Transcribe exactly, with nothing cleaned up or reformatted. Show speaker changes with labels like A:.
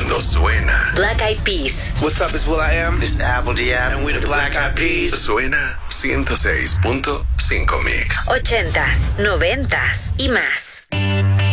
A: mundo suena.
B: Black Eyed Peas.
C: What's up, it's Will I Am.
D: This is Apple Diab.
C: And we're the Black Eyed Peas.
A: Suena ciento seis punto cinco Mix.
B: Ochentas, noventas y más.